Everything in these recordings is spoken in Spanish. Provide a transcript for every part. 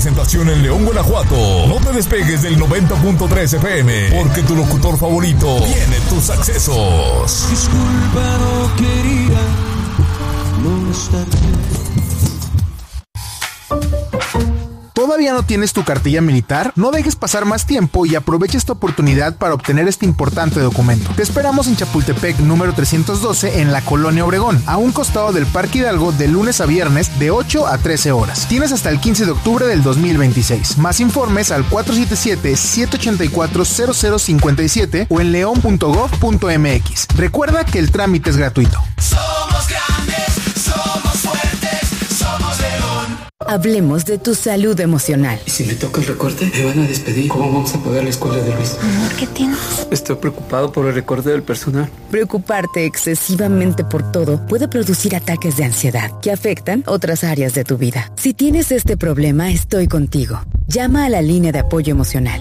presentación en León, Guanajuato. No te despegues del 90.3 FM, porque tu locutor favorito tiene tus accesos. Disculpa, no quería molestarte. ¿Todavía no tienes tu cartilla militar? No dejes pasar más tiempo y aprovecha esta oportunidad para obtener este importante documento. Te esperamos en Chapultepec número 312 en la Colonia Obregón, a un costado del Parque Hidalgo, de lunes a viernes de 8 a 13 horas. Tienes hasta el 15 de octubre del 2026. Más informes al 477-784-0057 o en leon.gov.mx. Recuerda que el trámite es gratuito. Somos grandes, somos fuertes, somos León. Hablemos de tu salud emocional. ¿Y si me toca el recorte? Me van a despedir. ¿Cómo vamos a pagar la escuela de Luis? Amor, ¿qué tienes? Estoy preocupado por el recorte del personal. Preocuparte excesivamente por todo puede producir ataques de ansiedad que afectan otras áreas de tu vida. Si tienes este problema, estoy contigo. Llama a la línea de apoyo emocional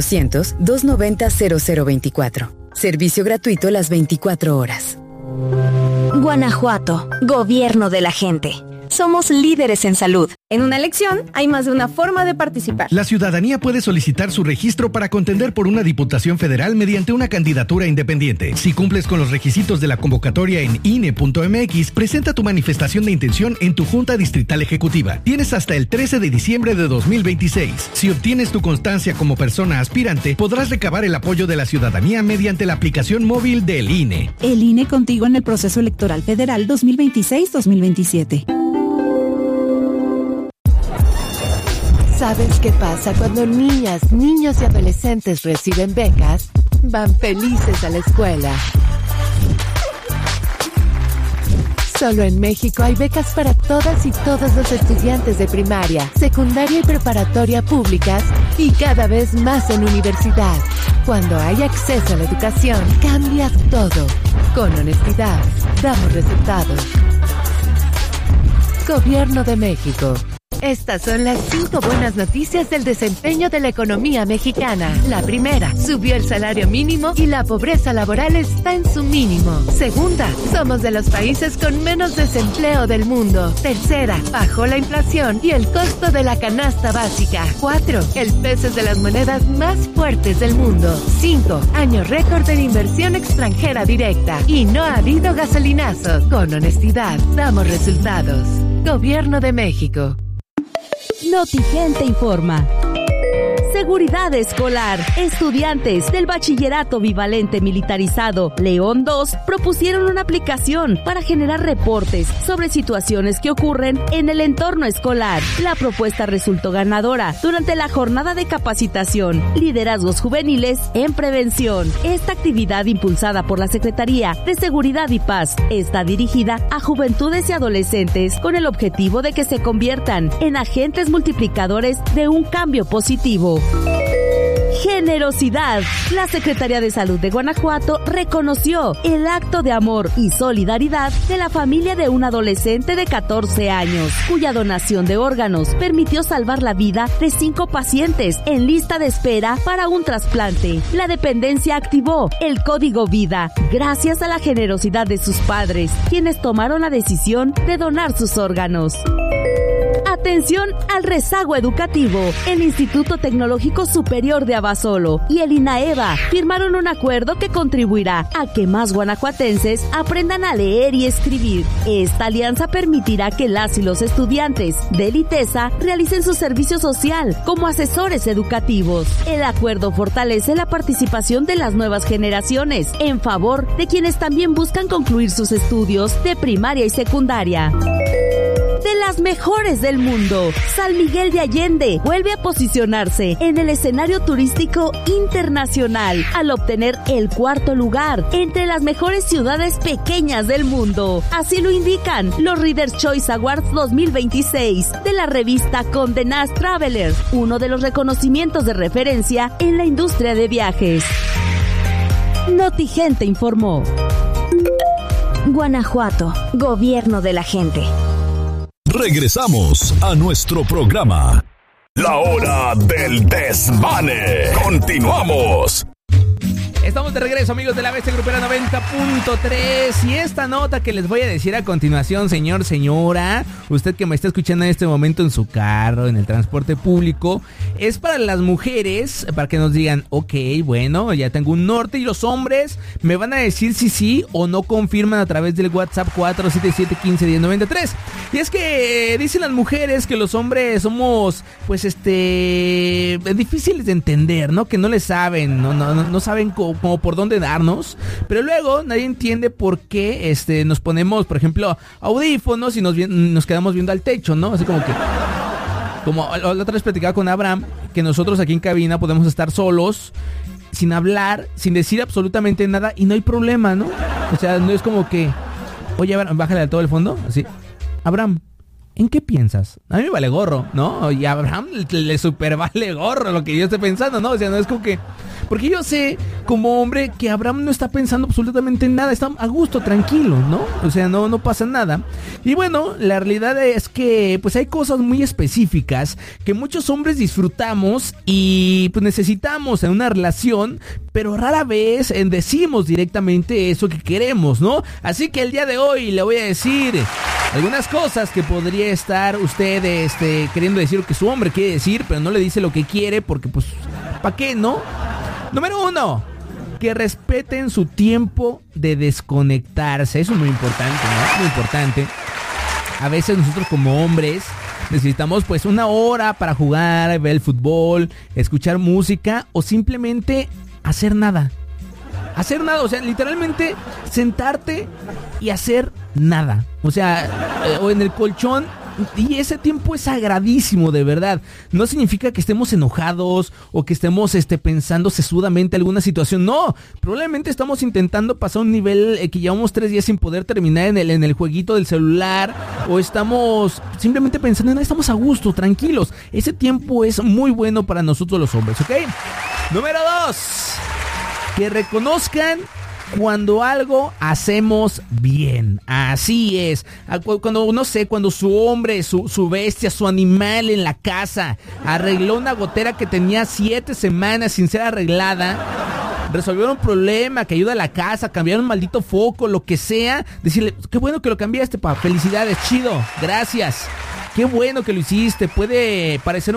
800-290-0024. Servicio gratuito las 24 horas. Guanajuato, gobierno de la gente. Somos líderes en salud. En una elección hay más de una forma de participar. La ciudadanía puede solicitar su registro para contender por una diputación federal mediante una candidatura independiente. Si cumples con los requisitos de la convocatoria en INE.mx, presenta tu manifestación de intención en tu Junta Distrital Ejecutiva. Tienes hasta el 13 de diciembre de 2026. Si obtienes tu constancia como persona aspirante, podrás recabar el apoyo de la ciudadanía mediante la aplicación móvil del INE. El INE contigo en el proceso electoral federal 2026-2027. ¿Sabes qué pasa cuando niñas, niños y adolescentes reciben becas? Van felices a la escuela. Solo en México hay becas para todas y todos los estudiantes de primaria, secundaria y preparatoria públicas y cada vez más en universidad. Cuando hay acceso a la educación, cambia todo. Con honestidad, damos resultados. Gobierno de México. Estas son las 5 buenas noticias del desempeño de la economía mexicana. La primera, subió el salario mínimo y la pobreza laboral está en su mínimo. Segunda, somos de los países con menos desempleo del mundo. Tercera, bajó la inflación y el costo de la canasta básica. 4, el peso es de las monedas más fuertes del mundo. 5, año récord en inversión extranjera directa. Y no ha habido gasolinazo. Con honestidad, damos resultados. Gobierno de México. Notigente informa. Seguridad escolar. Estudiantes del Bachillerato Bivalente Militarizado León 2 propusieron una aplicación para generar reportes sobre situaciones que ocurren en el entorno escolar. La propuesta resultó ganadora durante la jornada de capacitación Liderazgos Juveniles en Prevención. Esta actividad, impulsada por la Secretaría de Seguridad y Paz, está dirigida a juventudes y adolescentes con el objetivo de que se conviertan en agentes multiplicadores de un cambio positivo. Generosidad. La Secretaría de Salud de Guanajuato reconoció el acto de amor y solidaridad de la familia de un adolescente de 14 años, cuya donación de órganos permitió salvar la vida de 5 pacientes en lista de espera para un trasplante. La dependencia activó el Código Vida gracias a la generosidad de sus padres, quienes tomaron la decisión de donar sus órganos. Atención al rezago educativo. El Instituto Tecnológico Superior de Abasolo y el INAEVA firmaron un acuerdo que contribuirá a que más guanajuatenses aprendan a leer y escribir. Esta alianza permitirá que las y los estudiantes del ITESA realicen su servicio social como asesores educativos. El acuerdo fortalece la participación de las nuevas generaciones en favor de quienes también buscan concluir sus estudios de primaria y secundaria. De las mejores del mundo, San Miguel de Allende vuelve a posicionarse en el escenario turístico internacional al obtener el 4º lugar entre las mejores ciudades pequeñas del mundo. Así lo indican los Reader's Choice Awards 2026 de la revista Condé Nast Traveler, uno de los reconocimientos de referencia en la industria de viajes. Notigente informó. Guanajuato, gobierno de la gente. Regresamos a nuestro programa, La Hora del Desmane. Continuamos. Estamos de regreso, amigos de la Bestia Grupera 90.3. Y esta nota que les voy a decir a continuación, señor, señora, usted que me está escuchando en este momento en su carro, en el transporte público, es para las mujeres, para que nos digan, ok, bueno, ya tengo un norte, y los hombres me van a decir si sí o no confirman a través del WhatsApp 477-15-1093. Y es que dicen las mujeres que los hombres somos, pues, difíciles de entender, ¿no? Que no le saben, no saben como por dónde darnos, pero luego nadie entiende por qué nos ponemos, por ejemplo, audífonos y nos quedamos viendo al techo, ¿no? Así como que, como la otra vez platicaba con Abraham, que nosotros aquí en cabina podemos estar solos, sin hablar, sin decir absolutamente nada, y no hay problema, ¿no? O sea, no es como que, oye, Abraham, bájale a todo el fondo, así, Abraham, ¿en qué piensas? A mí me vale gorro, ¿no? Y a Abraham le super vale gorro lo que yo esté pensando, ¿no? O sea, no es como que... Porque yo sé, como hombre, que Abraham no está pensando absolutamente en nada. Está a gusto, tranquilo, ¿no? O sea, no pasa nada. Y bueno, la realidad es que pues hay cosas muy específicas que muchos hombres disfrutamos y pues necesitamos en una relación, pero rara vez decimos directamente eso que queremos, ¿no? Así que el día de hoy le voy a decir algunas cosas que podría estar usted queriendo decir lo que su hombre quiere decir, pero no le dice lo que quiere porque pues, ¿para qué, no? Número 1, que respeten su tiempo de desconectarse. Eso es muy importante, ¿no? Muy importante. A veces nosotros como hombres necesitamos pues una hora para jugar, ver el fútbol, escuchar música o simplemente hacer nada. Hacer nada, o sea, literalmente sentarte y hacer nada. O sea, o en el colchón. Y ese tiempo es sagradísimo, de verdad. No significa que estemos enojados o que estemos pensando sesudamente alguna situación. No, probablemente estamos intentando pasar un nivel que llevamos 3 días sin poder terminar en el jueguito del celular, o estamos simplemente pensando en estamos a gusto, tranquilos. Ese tiempo es muy bueno para nosotros los hombres, ¿ok? Número 2, que reconozcan cuando algo hacemos bien. Así es. Cuando, no sé, cuando su hombre, su bestia, su animal en la casa arregló una gotera que tenía 7 semanas sin ser arreglada, resolvieron un problema, que ayuda a la casa, cambiaron un maldito foco, lo que sea, decirle, qué bueno que lo cambiaste, pa, felicidades, chido, gracias. Qué bueno que lo hiciste. Puede parecer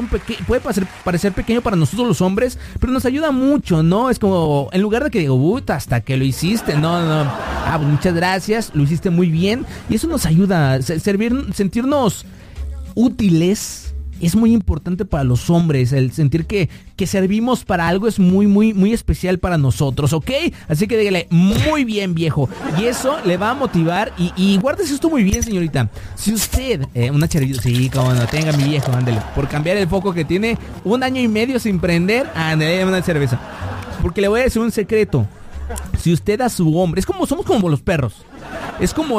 pequeño para nosotros los hombres, pero nos ayuda mucho, ¿no? Es como, en lugar de que digo, puta, hasta que lo hiciste, no. Ah, pues muchas gracias, lo hiciste muy bien. Y eso nos ayuda a sentirnos útiles. Es muy importante para los hombres. El sentir que servimos para algo es muy, muy, muy especial para nosotros, ¿ok? Así que dígale, muy bien, viejo. Y eso le va a motivar. Y guárdese esto muy bien, señorita. Si usted, una charrita, sí, como no, tenga mi viejo, ándale. Por cambiar el foco que tiene 1 año y medio sin prender, ándale, una cerveza. Porque le voy a decir un secreto. Si usted a su hombre, somos como los perros. Es como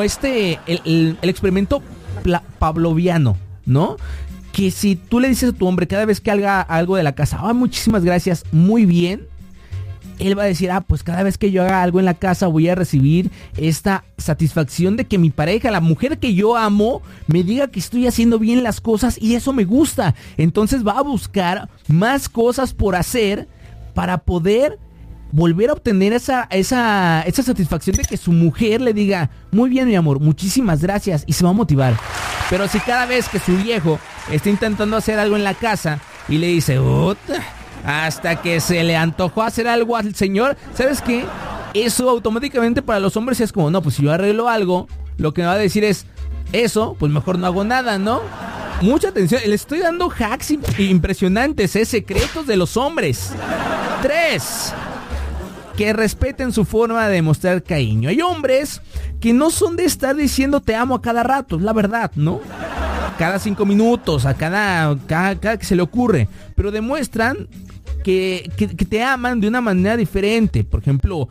el experimento pavloviano, ¿no? Que si tú le dices a tu hombre cada vez que haga algo de la casa, muchísimas gracias, muy bien, él va a decir, pues cada vez que yo haga algo en la casa voy a recibir esta satisfacción de que mi pareja, la mujer que yo amo, me diga que estoy haciendo bien las cosas y eso me gusta. Entonces va a buscar más cosas por hacer para poder volver a obtener esa satisfacción de que su mujer le diga, muy bien, mi amor, muchísimas gracias, y se va a motivar. Pero si cada vez que su viejo está intentando hacer algo en la casa y le dice, hasta que se le antojó hacer algo al señor, ¿sabes qué? Eso automáticamente para los hombres es como, no, pues si yo arreglo algo, lo que me va a decir es, eso, pues mejor no hago nada, ¿no? Mucha atención, le estoy dando hacks impresionantes, secretos de los hombres. 3, que respeten su forma de mostrar cariño. Hay hombres que no son de estar diciendo te amo a cada rato, es la verdad, ¿no? Cada 5 minutos, a cada que se le ocurre, pero demuestran que te aman de una manera diferente. Por ejemplo,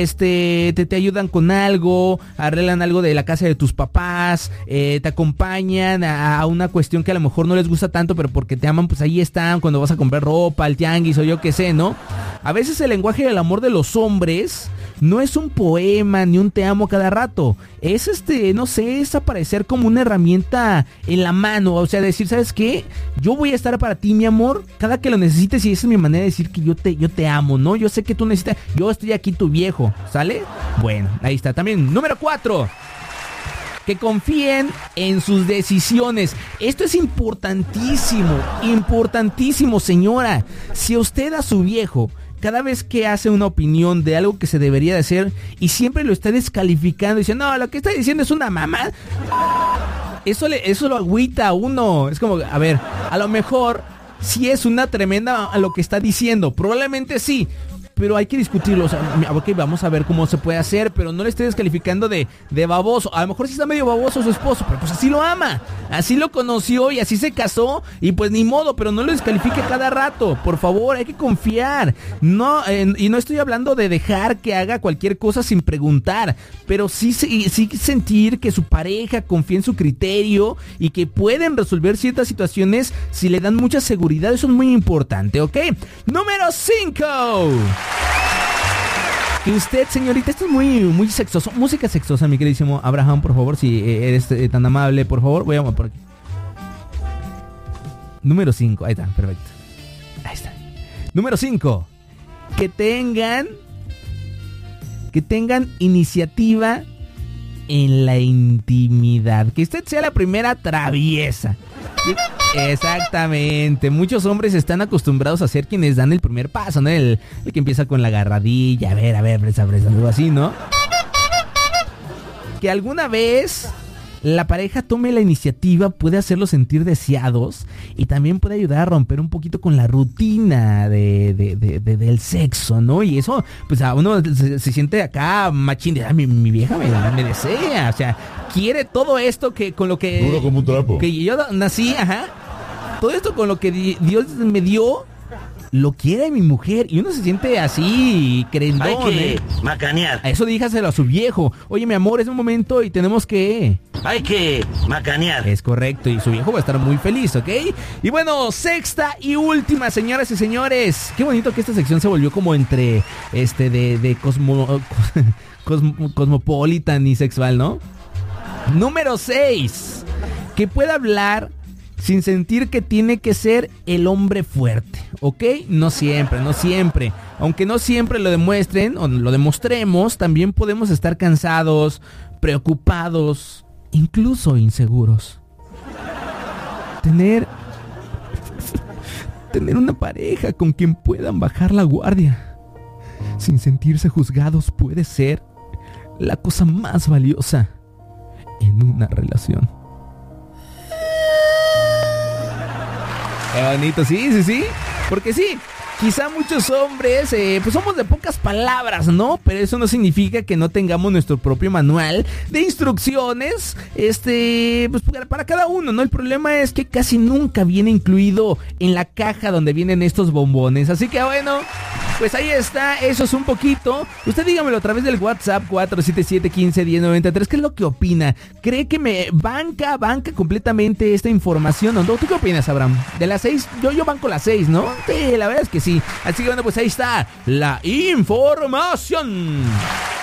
te ayudan con algo, arreglan algo de la casa de tus papás, te acompañan a una cuestión que a lo mejor no les gusta tanto, pero porque te aman, pues ahí están cuando vas a comprar ropa, al tianguis o yo qué sé, ¿no? A veces el lenguaje del amor de los hombres no es un poema ni un te amo cada rato. Es no sé, es aparecer como una herramienta en la mano. O sea, decir, ¿sabes qué? Yo voy a estar para ti, mi amor, cada que lo necesites, y esa es mi manera decir que yo te amo, ¿no? Yo sé que tú necesitas, yo estoy aquí tu viejo, ¿sale? Bueno, ahí está. También, número 4. Que confíen en sus decisiones. Esto es importantísimo, importantísimo, señora. Si usted a su viejo, cada vez que hace una opinión de algo que se debería de hacer y siempre lo está descalificando, dice, no, lo que está diciendo es una mamá, eso lo agüita a uno. Es como, a ver, a lo mejor sí es una tremenda a lo que está diciendo, probablemente sí, pero hay que discutirlo. O sea, ok, vamos a ver cómo se puede hacer, pero no le esté descalificando de baboso. A lo mejor sí está medio baboso su esposo, pero pues así lo ama, así lo conoció y así se casó, y pues ni modo, pero no lo descalifique cada rato, por favor, hay que confiar. No, y no estoy hablando de dejar que haga cualquier cosa sin preguntar, pero sí sentir que su pareja confía en su criterio y que pueden resolver ciertas situaciones si le dan mucha seguridad. Eso es muy importante, ¿ok? Número 5. Y usted, señorita, esto es muy sexoso. Música sexosa, mi queridísimo Abraham, por favor, si eres tan amable, por favor. Voy a por aquí. Número 5, ahí está, perfecto. Ahí está. Número 5. Que tengan iniciativa en la intimidad. Que usted sea la primera traviesa. Exactamente. Muchos hombres están acostumbrados a ser quienes dan el primer paso, ¿no? El que empieza con la agarradilla, a ver, presa, algo así, ¿no? Que alguna vez la pareja tome la iniciativa puede hacerlos sentir deseados y también puede ayudar a romper un poquito con la rutina del sexo, ¿no? Y eso, pues a uno se siente acá machín de, mi vieja me desea, o sea, quiere todo esto que con lo que... Duro como un trapo. Que yo nací, ajá. Todo esto con lo que Dios me dio, lo quiere mi mujer. Y uno se siente así, crendón. Hay que macanear. A eso dígaselo a su viejo. Oye, mi amor, es un momento y tenemos que... Hay que macanear. Es correcto, y su viejo va a estar muy feliz, ¿ok? Y bueno, sexta y última, señoras y señores. Qué bonito que esta sección se volvió como entre de cosmopolitan y sexual, ¿no? Número 6. Que pueda hablar sin sentir que tiene que ser el hombre fuerte, ¿ok? No siempre. Aunque no siempre lo demuestren o lo demostremos, también podemos estar cansados, preocupados, incluso inseguros. Tener una pareja con quien puedan bajar la guardia sin sentirse juzgados puede ser la cosa más valiosa en una relación. Qué bonito, sí. Porque sí, quizá muchos hombres, pues somos de pocas palabras, ¿no? Pero eso no significa que no tengamos nuestro propio manual de instrucciones, pues para cada uno, ¿no? El problema es que casi nunca viene incluido en la caja donde vienen estos bombones. Así que bueno, pues ahí está, eso es un poquito. Usted dígamelo a través del WhatsApp 477-15-1093. ¿Qué es lo que opina? ¿Cree que me banca completamente esta información? ¿No? ¿Tú qué opinas, Abraham? De las 6, yo banco las 6, ¿no? Sí, la verdad es que sí. Así que bueno, pues ahí está la información.